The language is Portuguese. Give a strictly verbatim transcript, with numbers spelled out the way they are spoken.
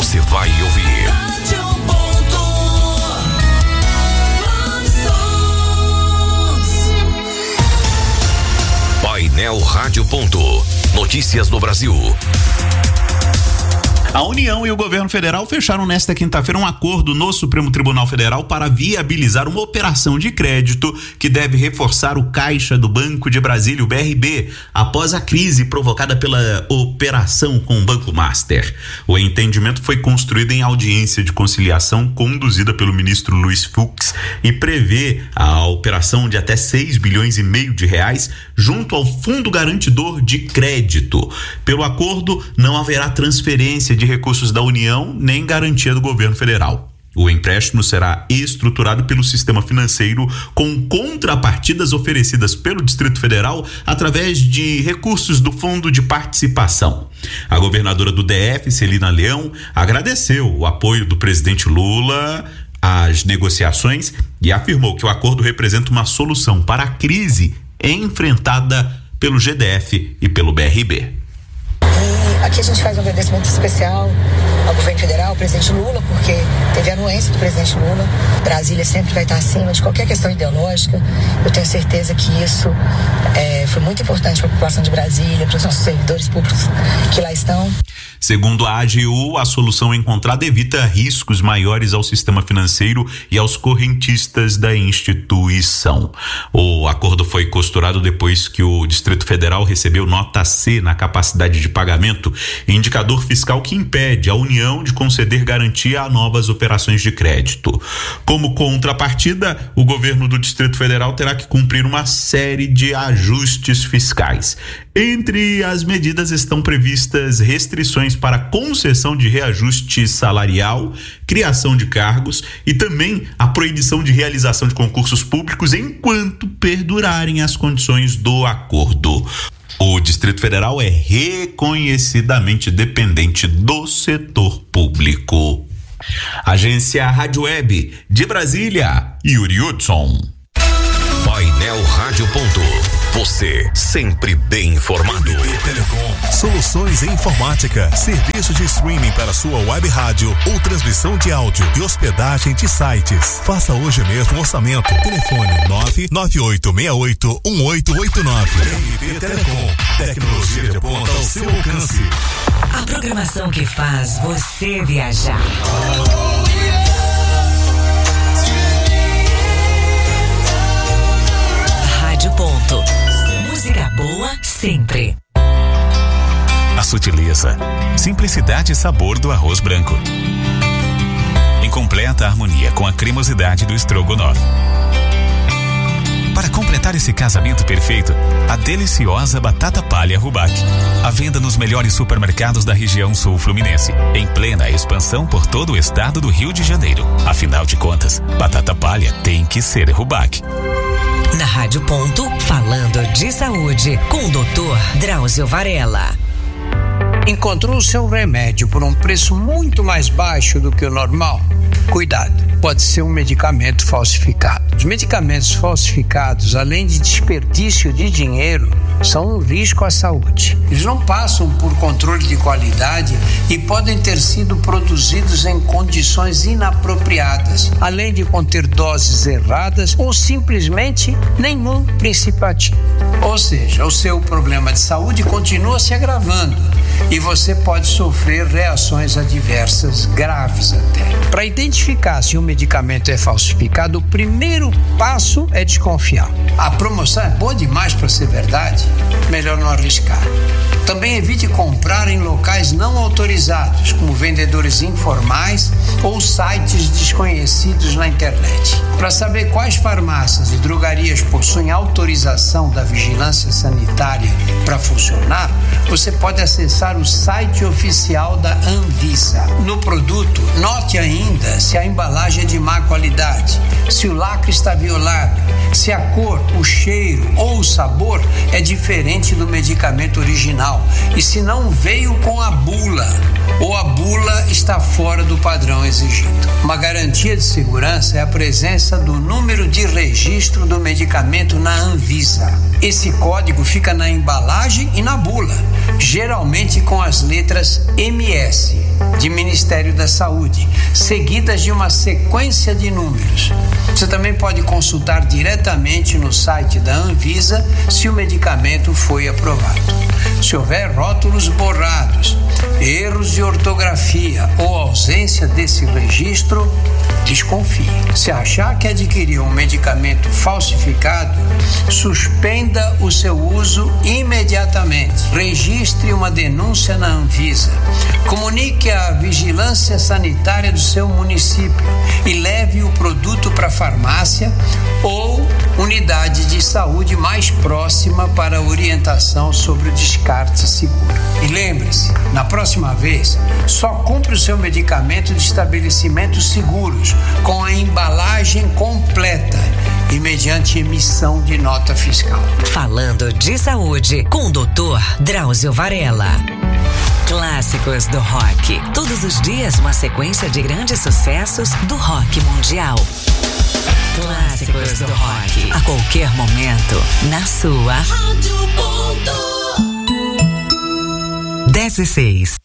você vai ouvir. Painel Rádio Ponto. Notícias do Brasil. A União e o governo federal fecharam nesta quinta-feira um acordo no Supremo Tribunal Federal para viabilizar uma operação de crédito que deve reforçar o caixa do Banco de Brasília, o B R B, após a crise provocada pela operação com o Banco Master. O entendimento foi construído em audiência de conciliação conduzida pelo ministro Luiz Fux e prevê a operação de até seis bilhões e meio de reais junto ao Fundo Garantidor de Crédito. Pelo acordo, não haverá transferência de recursos da União nem garantia do governo federal. O empréstimo será estruturado pelo sistema financeiro com contrapartidas oferecidas pelo Distrito Federal através de recursos do Fundo de Participação. A governadora do D F, Celina Leão, agradeceu o apoio do presidente Lula às negociações e afirmou que o acordo representa uma solução para a crise enfrentada pelo G D F e pelo B R B. E aqui a gente faz um agradecimento especial ao governo federal, ao presidente Lula, porque teve a anuência do presidente Lula. Brasília sempre vai estar acima de qualquer questão ideológica. Eu tenho certeza que isso é, foi muito importante para a população de Brasília, para os nossos servidores públicos que lá estão. Segundo a A G U, a solução encontrada evita riscos maiores ao sistema financeiro e aos correntistas da instituição. O acordo foi costurado depois que o Distrito Federal recebeu nota C na capacidade de pagamento, indicador fiscal que impede a União de conceder garantia a novas operações de crédito. Como contrapartida, o governo do Distrito Federal terá que cumprir uma série de ajustes fiscais. Entre as medidas estão previstas restrições para concessão de reajuste salarial, criação de cargos e também a proibição de realização de concursos públicos enquanto perdurarem as condições do acordo. O Distrito Federal é reconhecidamente dependente do setor público. Agência Rádio Web de Brasília, Yuri Hudson. Painel Rádio Ponto. Você sempre bem informado. Telecom, soluções em informática, serviço de streaming para sua web rádio ou transmissão de áudio e hospedagem de sites. Faça hoje mesmo um orçamento. Telefone nove nove oito seis oito um oito oito nove. R B Telecom, tecnologia de ponta ao seu alcance. A programação que faz você viajar. Rádio Ponto. Música boa sempre. A sutileza, simplicidade e sabor do arroz branco. Em completa harmonia com a cremosidade do estrogonofe. Para completar esse casamento perfeito, a deliciosa batata palha Rubac. À venda nos melhores supermercados da região sul fluminense, em plena expansão por todo o estado do Rio de Janeiro. Afinal de contas, batata palha tem que ser Rubac. Na Rádio Ponto, falando de saúde, com o doutor Drauzio Varela. Encontrou o seu remédio por um preço muito mais baixo do que o normal? Cuidado, pode ser um medicamento falsificado. Os medicamentos falsificados, além de desperdício de dinheiro, são um risco à saúde. Eles não passam por controle de qualidade e podem ter sido produzidos em condições inapropriadas, além de conter doses erradas ou simplesmente nenhum princípio ativo. Ou seja, o seu problema de saúde continua se agravando e você pode sofrer reações adversas graves até. Para identificar se um medicamento é falsificado, o primeiro passo é desconfiar. A promoção é boa demais para ser verdade? Melhor não arriscar. Também evite comprar em locais não autorizados, como vendedores informais ou sites desconhecidos na internet. Para saber quais farmácias e drogarias possuem autorização da Vigilância Sanitária para funcionar, você pode acessar o site oficial da Anvisa. No produto, note ainda se a embalagem é de má qualidade, se o lacre está violado, se a cor, o cheiro ou o sabor é diferente do medicamento original e se não veio com a bula ou a bula bula está fora do padrão exigido. Uma garantia de segurança é a presença do número de registro do medicamento na Anvisa. Esse código fica na embalagem e na bula, geralmente com as letras M S, de Ministério da Saúde, seguidas de uma sequência de números. Você também pode consultar diretamente no site da Anvisa se o medicamento foi aprovado. Se houver rótulos borrados, erros de ortografia ou ausência desse registro, desconfie. Se achar que adquiriu um medicamento falsificado, suspenda o seu uso imediatamente. Registre uma denúncia na Anvisa. Comunique à vigilância sanitária do seu município e leve o produto para a farmácia ou unidade de saúde mais próxima para orientação sobre o descarte seguro. E lembre-se, na próxima vez, só compre o seu medicamento de estabelecimentos seguros, com a embalagem completa e mediante emissão de nota fiscal. Falando de saúde, com o doutor Drauzio Varela. Clássicos do rock. Todos os dias uma sequência de grandes sucessos do rock mundial. Clássicos do rock. A qualquer momento, na sua Rádio Ponto. dez e seis.